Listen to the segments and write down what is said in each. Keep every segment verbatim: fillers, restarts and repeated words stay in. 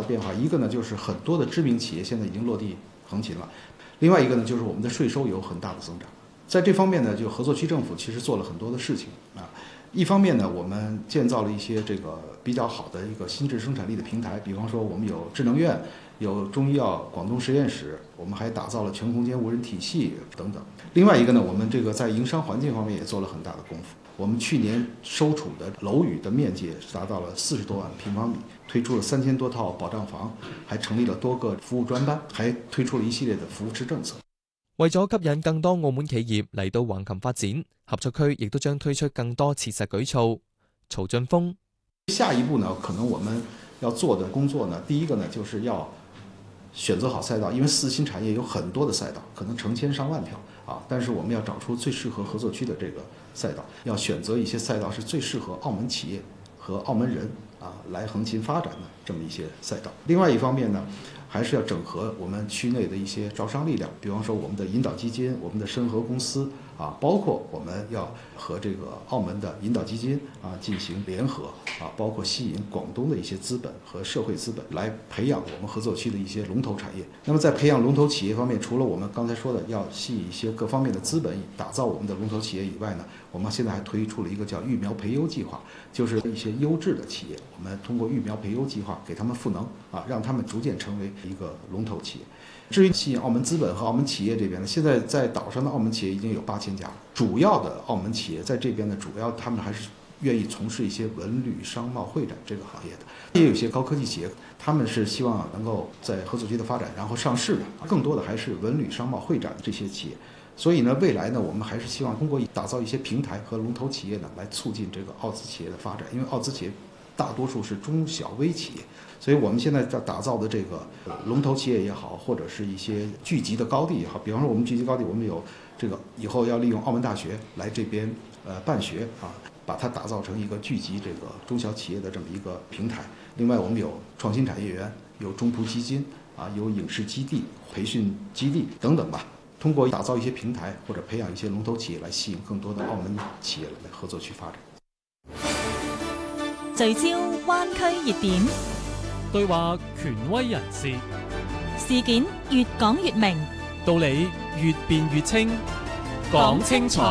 的变化，一个呢就是很多的知名企业现在已经落地横琴了，另外一个呢就是我们的税收有很大的增长。在这方面呢，就合作区政府其实做了很多的事情啊。一方面呢，我们建造了一些这个比较好的一个新质生产力的平台，比方说我们有智能院，有中医药广东实验室，我们还打造了全空间无人体系等等。另外一个呢，我们这个在营商环境方面也做了很大的功夫。我们去年收储的楼宇的面积达到了四十多万平方米，推出了三千多套保障房，还成立了多个服務專班，還推出了一系列的扶持政策。 為咗吸引更多澳門企業嚟到橫琴發展，合作區亦都將推出更多切實舉措。曹俊峰： 下一步呢，可能我們要做的工作呢，第一個呢，就是要選擇好賽道，因為四新產業有很多的賽道，可能成千上萬條啊，但是我們要找出最適合合作區的這個賽道，要選擇一些賽道是最適合澳門企業和澳門人啊來橫琴發展的這麼一些賽道。另外一方面呢，還是要整合我們區內的一些招商力量，比方說我們的引導基金、我們的深合公司啊，包括我們要和這個澳門的引導基金啊進行聯合啊，包括吸引廣東的一些資本和社會資本來培養我們合作區的一些龍頭產業。那麼在培養龍頭企業方面，除了我們剛才說的要吸引一些各方面的資本，打造我們的龍頭企業以外呢，我們現在還推出了一個叫育苗培優計劃，就是一些優質的企業，我們通過育苗培優計劃給他們賦能啊，讓他們逐漸成為一個龍頭企業。至於吸引澳門資本和澳門企業這邊呢，現在在島上的澳門企業已經有八千家，主要的澳門企業在這邊呢，主要他們還是願意從事一些文旅商貿會展這個行業的，也有一些高科技企業，他們是希望能夠在合作區的發展，然後上市的，更多的還是文旅商貿會展這些企業。所以呢，未來呢，我們還是希望通過打造一些平台和龍頭企業呢，來促進這個澳資企業的發展，因為澳資企業大多數是中小微企業。所以我們現在在打造的這個龍頭企業也好，或者是一些聚集的高地也好，比方說我們聚集高地，我們有這個以後要利用澳門大學來這邊呃辦學啊，把它打造成一個聚集這個中小企業的這麼一個平台。另外我們有創新產業園，有中葡基金啊，有影視基地、培訓基地等等吧。通過打造一些平台或者培養一些龍頭企業來吸引更多的澳門企業來合作區發展。 聚焦灣區熱點。 對話權威人士， 事件越講越明， 道理越辯越清，講清楚。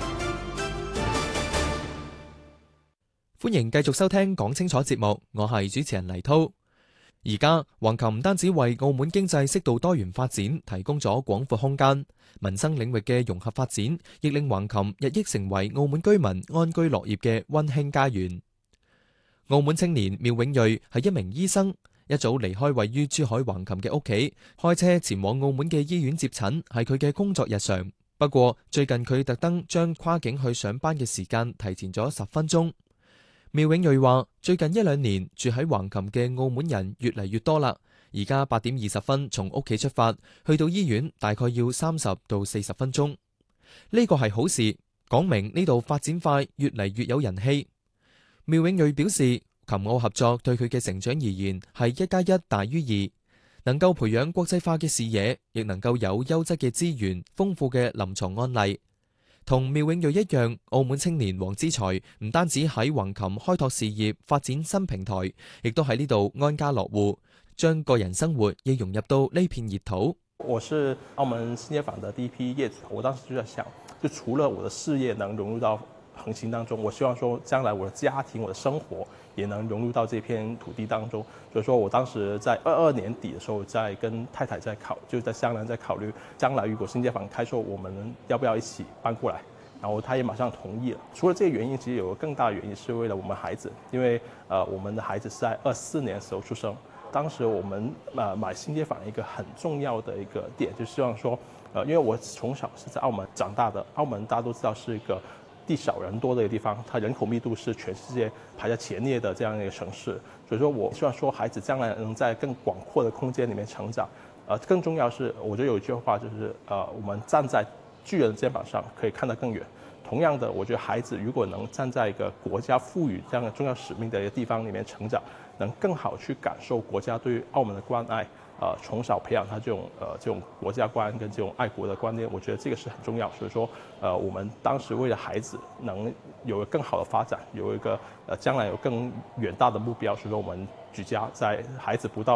歡迎繼續收聽講清楚節目，我係主持人黎濤。而家橫琴唔單止為澳門經濟適度多元發展提供咗廣闊空間，民生領域嘅融合發展，亦令橫琴日益成為澳門居民安居樂業嘅溫馨家園。澳門青年苗永瑞係一名醫生，一早離開位於珠海橫琴嘅屋企，開車前往澳門嘅醫院接診，係佢嘅工作日常。不過最近佢特登將跨境去上班嘅時間提前咗十分鐘。苗永瑞話：最近一兩年住喺橫琴嘅澳門人越嚟越多啦，而家八點二十分從屋企出發，去到醫院大概要三十到四十分鐘。呢個係好事，講明呢度發展快，越嚟越有人氣。苗永瑞表示，琴澳合作對佢嘅成長而言係一加一大於二，能夠培養國際化嘅視野，亦能夠有優質嘅資源、豐富嘅臨床案例。同苗永瑞一樣，澳門青年黃之才唔單止喺橫琴開拓事業、發展新平台，亦都喺呢度安家樂戶，將個人生活亦融入到呢片熱土。 我是澳門新街坊的第一批業主，我當時就在想，就除了我的事業能融入到橫琴當中，我希望說將來我的家庭、我的生活也能融入到這片土地當中。所以說我當時在二二年底的時候，在跟太太在考，就在商量在考慮，將來如果新街坊開售，我們要不要一起搬過來？然後他也馬上同意了。除了這個原因，其實有個更大的原因是為了我們孩子，因為呃我們的孩子是在二四年的時候出生。當時我們呃買新街坊一個很重要的一個點，就希望說，呃因為我從小是在澳門長大的，澳門大家都知道是一個地少人多的一個地方，它人口密度是全世界排在前列的這樣一個城市，所以說我希望說孩子將來能在更廣闊的空間裡面成長。呃，更重要是，我覺得有一句話就是，呃，我們站在巨人的肩膀上可以看得更遠。同樣的，我覺得孩子如果能站在一個國家賦予這樣的重要使命的一個地方裡面成長，能更好去感受國家對於澳門的關愛。呃，從小培養他這種呃這種國家觀跟這種愛國的觀念，我覺得這個是很重要。所以說，呃，我們當時為了孩子能有一個更好的發展，有一個呃將來有更遠大的目標，所以說我們舉家在孩子不到